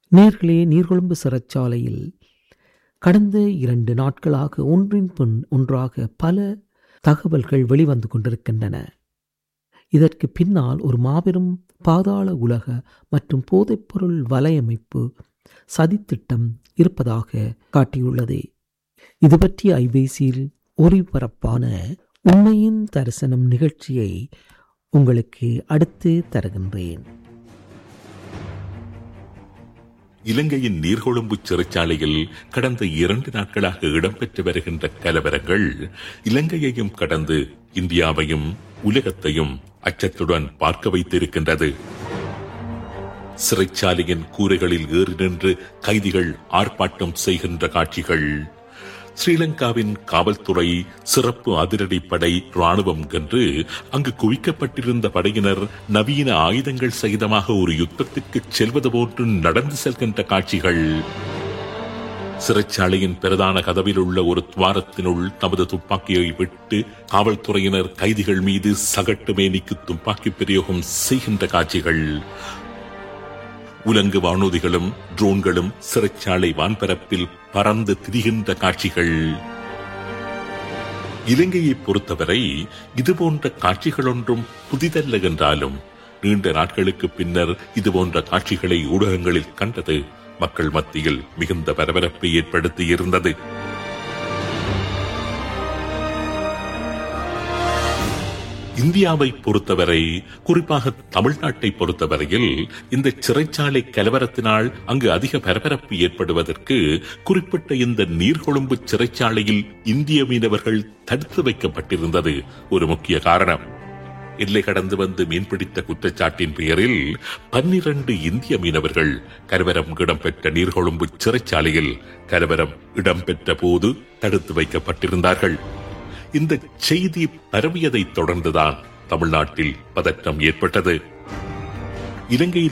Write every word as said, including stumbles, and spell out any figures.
நேர்களே, நீர்கொழும்பு சிறைச்சாலையில் கடந்த இரண்டு நாட்களாக ஒன்றின் பின் ஒன்றாக பல தகவல்கள் வெளிவந்து கொண்டிருக்கின்றன. இதற்கு பின்னால் ஒரு மாபெரும் பாதாள உலக மற்றும் போதைப்பொருள் வலையமைப்பு சதித்திட்டம் இருப்பதாக காட்டியுள்ளது. இது பற்றி ஐபிசியில் ஒளிபரப்பான உண்மையின் தரிசனம் நிகழ்ச்சியை உங்களுக்கு அடுத்து தருகின்றேன். இலங்கையின் நீர்கொழும்பு சிறைச்சாலையில் கடந்த இரண்டு நாட்களாக இடம்பெற்று வருகின்ற கலவரங்கள் இலங்கையையும் கடந்து இந்தியாவையும் உலகத்தையும் அச்சத்துடன் பார்க்க வைத்திருக்கின்றது. சிறைச்சாலையின் கூரைகளில் ஏறி நின்று கைதிகள் ஆர்ப்பாட்டம் செய்கின்ற காட்சிகள், ஸ்ரீலங்காவின் காவல்துறை, சிறப்பு அதிரடிப்படை, ராணுவம் என்று அங்கு குவிக்கப்பட்டிருந்த படையினர் நவீன ஆயுதங்கள் சகிதமாக ஒரு யுத்தத்திற்கு செல்வது போன்று நடந்து செல்கின்ற காட்சிகள், சிறைச்சாலையின் பிரதான கதவில் உள்ள ஒரு துவாரத்தினுள் தமது துப்பாக்கியை விட்டு காவல்துறையினர் கைதிகள் மீது சகட்டு மேனிக்கு துப்பாக்கி பிரயோகம் செய்கின்ற காட்சிகள், உலங்கு வானூர்திகளும் ட்ரோன்களும் சிறைச்சாலை வான்பரப்பில் பறந்து திரிகின்ற காட்சிகள். இலங்கையை பொறுத்தவரை இதுபோன்ற காட்சிகள் ஒன்றும் புதிதல்ல என்றாலும் நீண்ட நாட்களுக்கு பின்னர் இதுபோன்ற காட்சிகளை ஊடகங்களில் கண்டது மக்கள் மத்தியில் மிகுந்த பரபரப்பை ஏற்படுத்தி இருந்தது. இந்தியாவை பொறுத்தவரை, குறிப்பாக தமிழ்நாட்டை பொறுத்தவரையில் இந்த சிறைச்சாலை கலவரத்தினால் அங்கு அதிக பரபரப்பு ஏற்படுவதற்கு குறிப்பிட்ட இந்த நீர்கொழும்பு சிறைச்சாலையில் இந்திய மீனவர்கள் தடுத்து வைக்கப்பட்டிருந்தது ஒரு முக்கிய காரணம். எல்லை கடந்து வந்து மீன்பிடித்த குற்றச்சாட்டின் பெயரில் பன்னிரண்டு இந்திய மீனவர்கள் கலவரம் இடம்பெற்ற நீர்கொழும்பு சிறைச்சாலையில் கலவரம் இடம்பெற்ற போது தடுத்து வைக்கப்பட்டிருந்தார்கள். இந்த செய்தி பரவியதை தொடர்ந்துதான் தமிழ்நாட்டில் பதற்றம் ஏற்பட்டது. இலங்கையில்